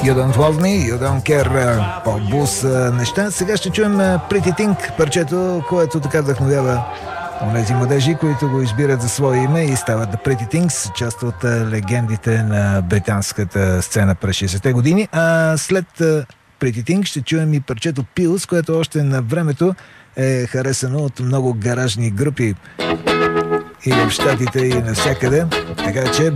You Don't Love Me, You Don't Care, по-бус неща. Сега ще чуем Pretty Thing, парчето, което така вдъхновява онези младежи, които го избират за свое име и стават The Pretty Things, част от легендите на британската сцена през 60-те години. А след Pretty Thing ще чуем и парчето Pills, което още на времето е харесано от много гаражни групи и в щатите, и навсякъде. Така че